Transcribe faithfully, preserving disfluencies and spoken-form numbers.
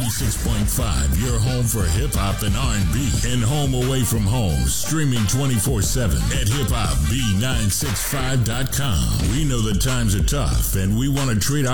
ninety-six point five, your home for hip-hop and R and B. And home away from home, streaming twenty-four seven at hip hop b nine six five dot com. We know the times are tough, and we want to treat our